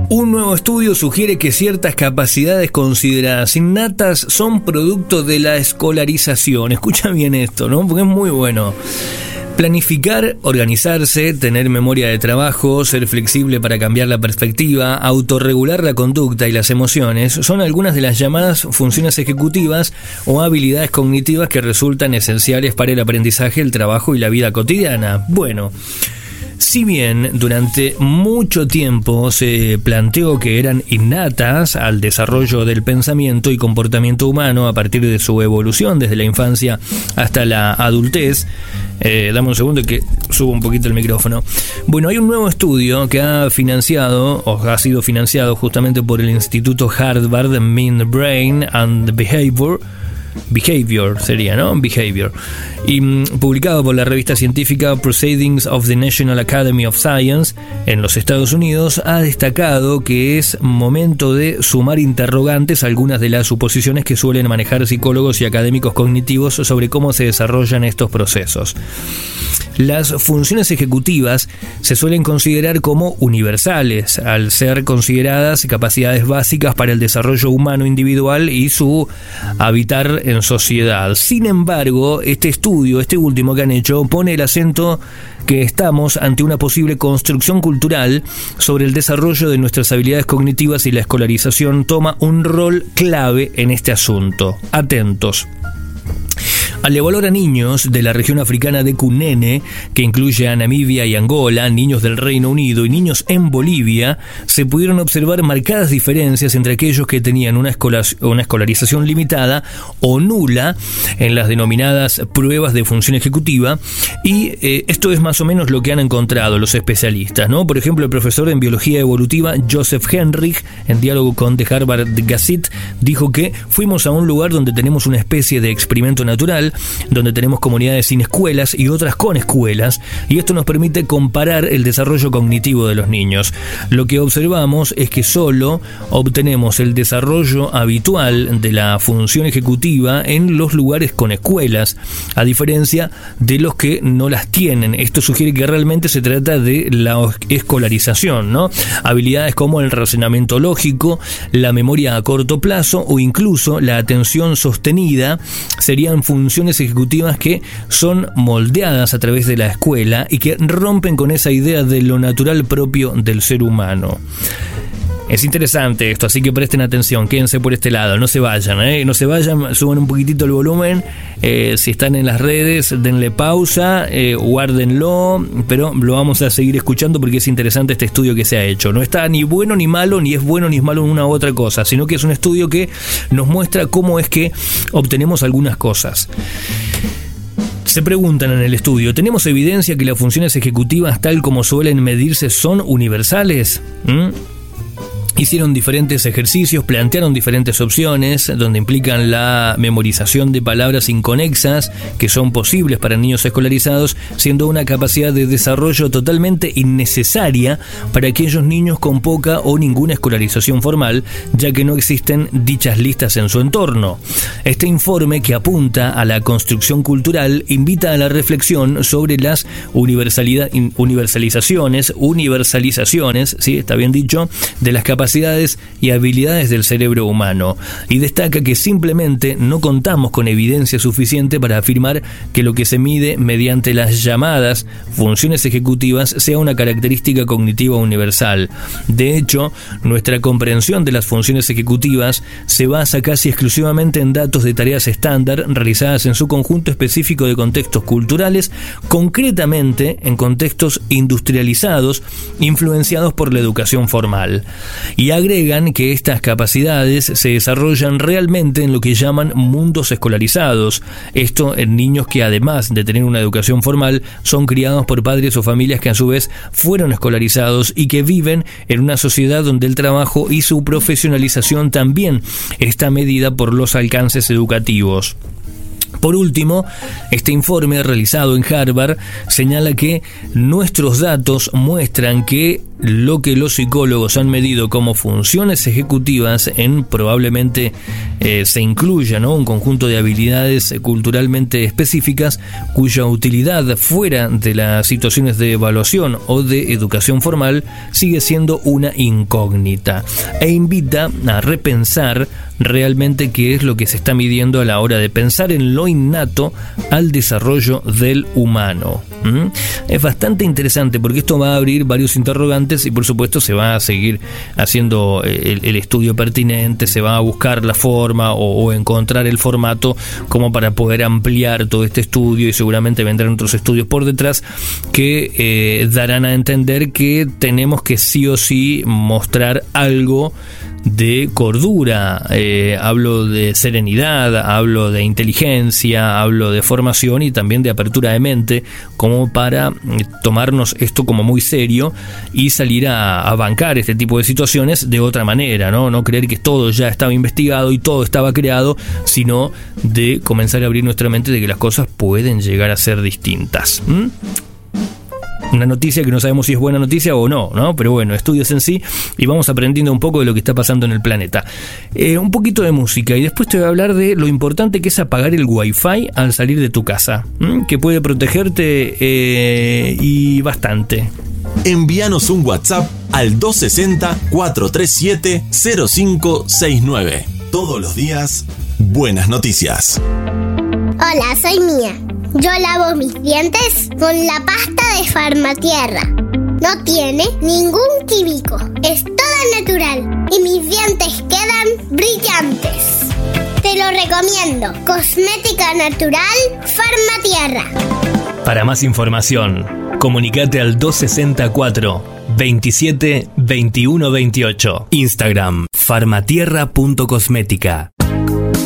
Un nuevo estudio sugiere que ciertas capacidades consideradas innatas son producto de la escolarización. Escucha bien esto, ¿no? Porque es muy bueno. Planificar, organizarse, tener memoria de trabajo, ser flexible para cambiar la perspectiva, autorregular la conducta y las emociones son algunas de las llamadas funciones ejecutivas o habilidades cognitivas que resultan esenciales para el aprendizaje, el trabajo y la vida cotidiana. Bueno, si bien durante mucho tiempo se planteó que eran innatas al desarrollo del pensamiento y comportamiento humano a partir de su evolución desde la infancia hasta la adultez, dame un segundo que subo un poquito el micrófono. Bueno, hay un nuevo estudio que ha sido financiado justamente por el Instituto Harvard Mind, Brain and Behavior sería, ¿no? Behavior. Y publicado por la revista científica Proceedings of the National Academy of Science en los Estados Unidos, ha destacado que es momento de sumar interrogantes a algunas de las suposiciones que suelen manejar psicólogos y académicos cognitivos sobre cómo se desarrollan estos procesos. Las funciones ejecutivas se suelen considerar como universales, al ser consideradas capacidades básicas para el desarrollo humano individual y su habitar en sociedad. Sin embargo, este último que han hecho, pone el acento que estamos ante una posible construcción cultural sobre el desarrollo de nuestras habilidades cognitivas y la escolarización toma un rol clave en este asunto. Atentos. Al evaluar a niños de la región africana de Cunene, que incluye a Namibia y Angola, niños del Reino Unido y niños en Bolivia, se pudieron observar marcadas diferencias entre aquellos que tenían una escolarización limitada o nula en las denominadas pruebas de función ejecutiva, y esto es más o menos lo que han encontrado los especialistas, ¿no? Por ejemplo, el profesor en biología evolutiva Joseph Henrich, en diálogo con The Harvard Gazette, dijo que fuimos a un lugar donde tenemos una especie de experimento natural, donde tenemos comunidades sin escuelas y otras con escuelas, y esto nos permite comparar el desarrollo cognitivo de los niños. Lo que observamos es que solo obtenemos el desarrollo habitual de la función ejecutiva en los lugares con escuelas, a diferencia de los que no las tienen. Esto sugiere que realmente se trata de la escolarización, ¿no? Habilidades como el razonamiento lógico, la memoria a corto plazo o incluso la atención sostenida serían funciones ejecutivas que son moldeadas a través de la escuela y que rompen con esa idea de lo natural propio del ser humano. Es interesante esto, así que presten atención, quédense por este lado, no se vayan, no se vayan, suban un poquitito el volumen, si están en las redes, denle pausa, guárdenlo, pero lo vamos a seguir escuchando porque es interesante este estudio que se ha hecho. No está ni bueno ni malo, ni es bueno ni es malo en una u otra cosa, sino que es un estudio que nos muestra cómo es que obtenemos algunas cosas. Se preguntan en el estudio, ¿tenemos evidencia que las funciones ejecutivas tal como suelen medirse son universales? Hicieron diferentes ejercicios, plantearon diferentes opciones, donde implican la memorización de palabras inconexas que son posibles para niños escolarizados, siendo una capacidad de desarrollo totalmente innecesaria para aquellos niños con poca o ninguna escolarización formal, ya que no existen dichas listas en su entorno. Este informe, que apunta a la construcción cultural, invita a la reflexión sobre las universalizaciones, sí, está bien dicho, de las capacidades y habilidades del cerebro humano, y destaca que simplemente no contamos con evidencia suficiente para afirmar que lo que se mide mediante las llamadas funciones ejecutivas sea una característica cognitiva universal. De hecho, nuestra comprensión de las funciones ejecutivas se basa casi exclusivamente en datos de tareas estándar realizadas en su conjunto específico de contextos culturales, concretamente en contextos industrializados influenciados por la educación formal. Y agregan que estas capacidades se desarrollan realmente en lo que llaman mundos escolarizados. Esto en niños que, además de tener una educación formal, son criados por padres o familias que a su vez fueron escolarizados y que viven en una sociedad donde el trabajo y su profesionalización también está medida por los alcances educativos. Por último, este informe realizado en Harvard señala que nuestros datos muestran que lo que los psicólogos han medido como funciones ejecutivas en probablemente se incluya, ¿no?, un conjunto de habilidades culturalmente específicas cuya utilidad fuera de las situaciones de evaluación o de educación formal sigue siendo una incógnita, e invita a repensar realmente qué es lo que se está midiendo a la hora de pensar en lo innato al desarrollo del humano. Es bastante interesante porque esto va a abrir varios interrogantes y por supuesto se va a seguir haciendo el estudio pertinente, se va a buscar la forma o encontrar el formato como para poder ampliar todo este estudio, y seguramente vendrán otros estudios por detrás que darán a entender que tenemos que sí o sí mostrar algo de cordura, hablo de serenidad, hablo de inteligencia, hablo de formación y también de apertura de mente, como para tomarnos esto como muy serio y salir a bancar este tipo de situaciones de otra manera, no creer que todo ya estaba investigado y todo estaba creado, sino de comenzar a abrir nuestra mente de que las cosas pueden llegar a ser distintas. Una noticia que no sabemos si es buena noticia o no, pero bueno, estudios en sí, y vamos aprendiendo un poco de lo que está pasando en el planeta. Un poquito de música y después te voy a hablar de lo importante que es apagar el wifi al salir de tu casa, que puede protegerte y bastante. Envíanos un WhatsApp al 260-437-0569. Todos los días, buenas noticias. Hola, soy Mía. Yo lavo mis dientes con la pasta de Farmatierra. No tiene ningún químico, es toda natural y mis dientes quedan brillantes. Te lo recomiendo. Cosmética natural Farmatierra. Para más información, comunicate al 264 27 21 28. Instagram farmatierra.cosmética.